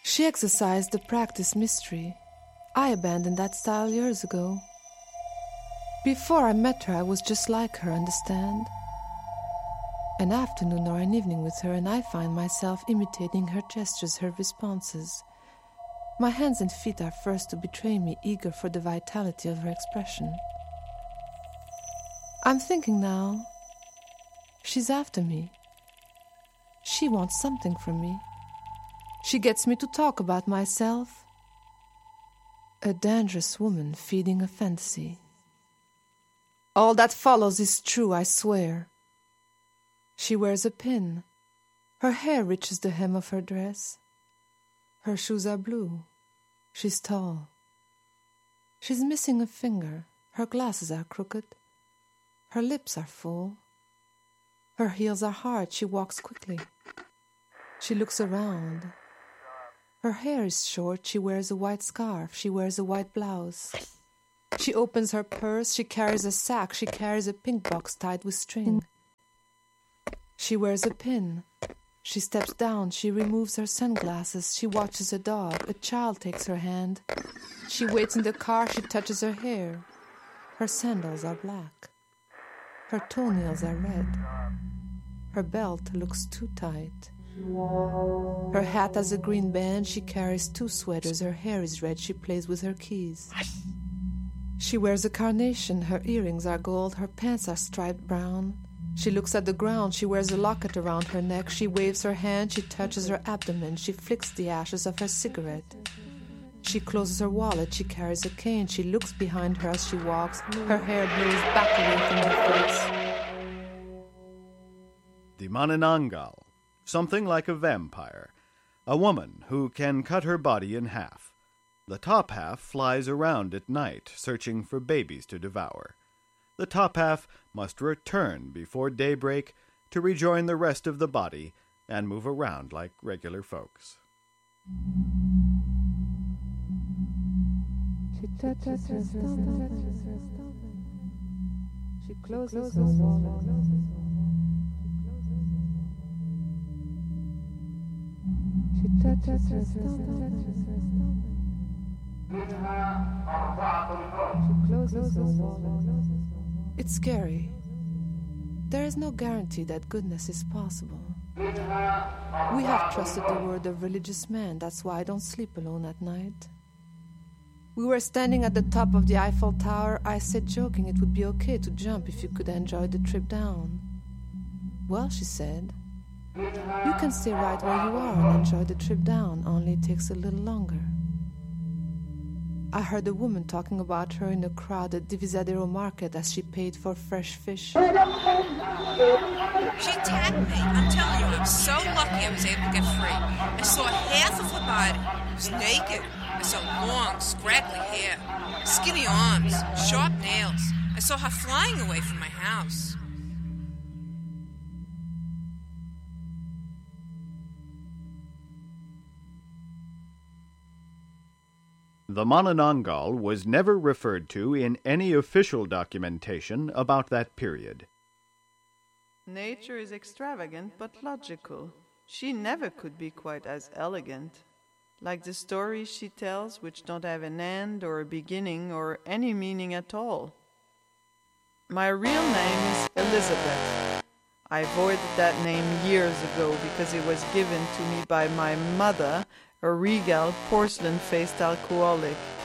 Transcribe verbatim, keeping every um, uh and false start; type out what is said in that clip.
She exercised the practice mystery. I abandoned that style years ago. Before I met her, I was just like her, understand? An afternoon or an evening with her, and I find myself imitating her gestures, her responses. My hands and feet are first to betray me, eager for the vitality of her expression. I'm thinking now, she's after me. She wants something from me. She gets me to talk about myself. A dangerous woman feeding a fantasy. All that follows is true, I swear. She wears a pin. Her hair reaches the hem of her dress. Her shoes are blue. She's tall. She's missing a finger. Her glasses are crooked. Her lips are full. Her heels are hard. She walks quickly. She looks around. Her hair is short. She wears a white scarf. She wears a white blouse. She opens her purse. She carries a sack. She carries a pink box tied with string. She wears a pin. She steps down. She removes her sunglasses. She watches a dog. A child takes her hand. She waits in the car. She touches her hair. Her sandals are black. Her toenails are red. Her belt looks too tight. Her hat has a green band. She carries two sweaters. Her hair is red. She plays with her keys. She wears a carnation. Her earrings are gold. Her pants are striped brown. She looks at the ground. She wears a locket around her neck. She waves her hand. She touches her abdomen. She flicks the ashes of her cigarette. She closes her wallet. She carries a cane. She looks behind her as she walks. Her hair blows back away from her face. The Manananggal, something like a vampire, a woman who can cut her body in half. The top half flies around at night, searching for babies to devour. The top half must return before daybreak to rejoin the rest of the body and move around like regular folks. She touches her stomach. She closes her wallet. She touches her stomach. She closes her wallet. It's scary. There is no guarantee that goodness is possible. We have trusted the word of religious men. That's why I don't sleep alone at night. We were standing at the top of the Eiffel Tower. I said, joking, it would be okay to jump if you could enjoy the trip down. Well, she said, you can stay right where you are and enjoy the trip down, only it takes a little longer. I heard a woman talking about her in a crowd at Divisadero Market as she paid for fresh fish. She attacked me. I'm telling you, I'm so lucky I was able to get free. I saw half of her body. She was naked. I saw long, scraggly hair, skinny arms, sharp nails. I saw her flying away from my house. The Manananggal was never referred to in any official documentation about that period. Nature is extravagant but logical. She never could be quite as elegant. Like the stories she tells, which don't have an end or a beginning or any meaning at all. My real name is Elizabeth. I avoided that name years ago because it was given to me by my mother, a regal, porcelain-faced alcoholic.